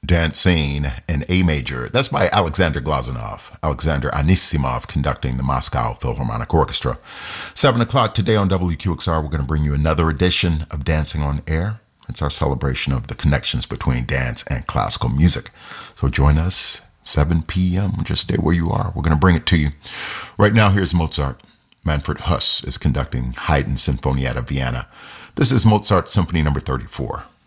Dancing in A Major. That's by Alexander Glazunov. Alexander Anisimov conducting the Moscow Philharmonic Orchestra. 7 o'clock today on WQXR, we're going to bring you another edition of Dancing on Air. It's our celebration of the connections between dance and classical music. So join us, 7 p.m. Just stay where you are. We're going to bring it to you. Right now, here's Mozart. Manfred Huss is conducting Haydn Sinfonietta Vienna. This is Mozart Symphony number 34.